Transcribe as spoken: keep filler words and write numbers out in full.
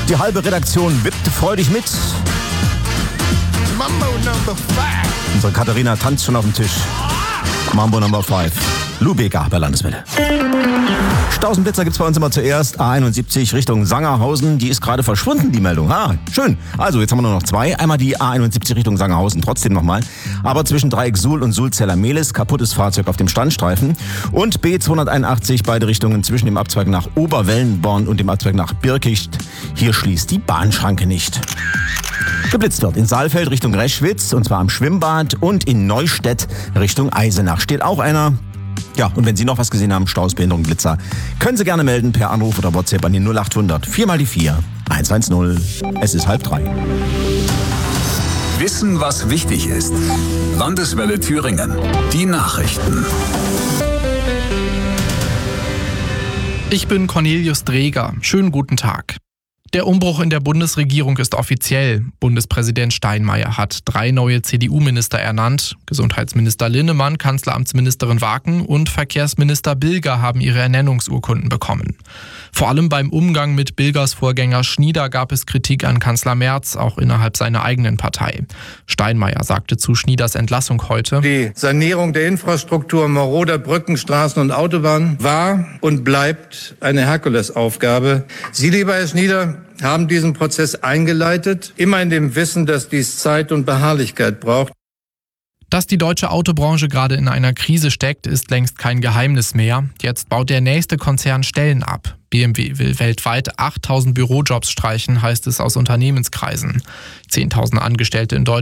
Die halbe Redaktion wippt freudig mit. Mambo Number Five. Unsere Katharina tanzt schon auf dem Tisch. Mambo Number Five. Lou Bega bei Landeswelle. Stausenblitzer gibt's bei uns immer zuerst. A einundsiebzig Richtung Sangerhausen. Die ist gerade verschwunden, die Meldung. Ah, schön. Also, jetzt haben wir nur noch zwei. Einmal die A einundsiebzig Richtung Sangerhausen. Trotzdem nochmal. Aber zwischen Dreieck Suhl und Sulzeller-Mehlis. Kaputtes Fahrzeug auf dem Standstreifen. Und B zweihunderteinundachtzig, beide Richtungen zwischen dem Abzweig nach Oberwellenborn und dem Abzweig nach Birkicht. Hier schließt die Bahnschranke nicht. Geblitzt wird in Saalfeld Richtung Reschwitz, und zwar am Schwimmbad, und in Neustedt Richtung Eisenach. Steht auch einer. Ja, und wenn Sie noch was gesehen haben, Staus, Behinderung, Blitzer, können Sie gerne melden per Anruf oder WhatsApp an den null achthundert vier mal die vier eins eins null. Es ist halb drei. Wissen, was wichtig ist. Landeswelle Thüringen. Die Nachrichten. Ich bin Cornelius Dreger. Schönen guten Tag. Der Umbruch in der Bundesregierung ist offiziell. Bundespräsident Steinmeier hat drei neue C D U-Minister ernannt. Gesundheitsminister Linnemann, Kanzleramtsministerin Waken und Verkehrsminister Bilger haben ihre Ernennungsurkunden bekommen. Vor allem beim Umgang mit Bilgers Vorgänger Schnieder gab es Kritik an Kanzler Merz, auch innerhalb seiner eigenen Partei. Steinmeier sagte zu Schnieders Entlassung heute: Die Sanierung der Infrastruktur maroder Brücken, Straßen und Autobahnen war und bleibt eine Herkulesaufgabe. Sie, lieber Herr Schnieder, haben diesen Prozess eingeleitet, immer in dem Wissen, dass dies Zeit und Beharrlichkeit braucht. Dass die deutsche Autobranche gerade in einer Krise steckt, ist längst kein Geheimnis mehr. Jetzt baut der nächste Konzern Stellen ab. B M W will weltweit achttausend Bürojobs streichen, heißt es aus Unternehmenskreisen. zehntausend Angestellte in Deutschland